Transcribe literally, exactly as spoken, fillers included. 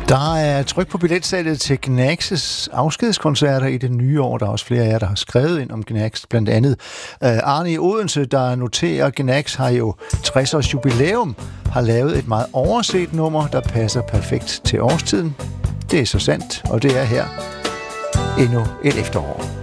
Der er tryk på billetsalget til Gnags' afskedskoncerter i det nye år. Der er også flere af jer, der har skrevet ind om Gnags. Blandt andet Arne i Odense, der noterer, Gnags har jo tres års jubilæum, har lavet et meget overset nummer, der passer perfekt til årstiden. Det er så sandt, og det er her endnu et efterår.